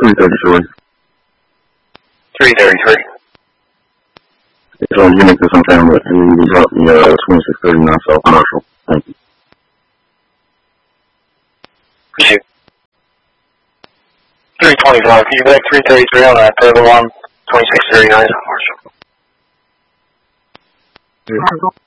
333. 333. It's on unit to some family, and you can drop me 2639 South Marshall. Thank you. Appreciate it. 325, you back 333 on that table 1, 2639 South Marshall.